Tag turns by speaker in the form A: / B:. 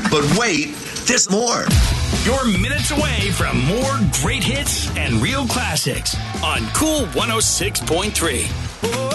A: But wait, there's more.
B: You're minutes away from more great hits and real classics on Cool 106.3.